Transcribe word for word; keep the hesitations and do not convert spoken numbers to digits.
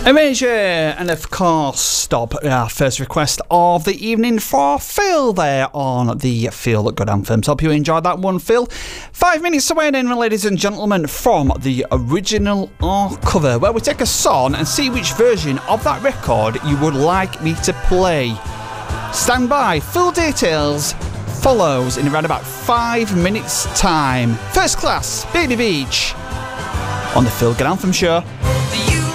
Amazing, and of course, stop our first request of the evening for Phil there on the Feel Good Anthems. Hope you enjoyed that one, Phil. Five minutes away then, ladies and gentlemen, from the original or cover, where we take a song and see which version of that record you would like me to play. Stand by, full details follows in around about five minutes time. First class, Baby Beach on the Feel Good Anthem Show.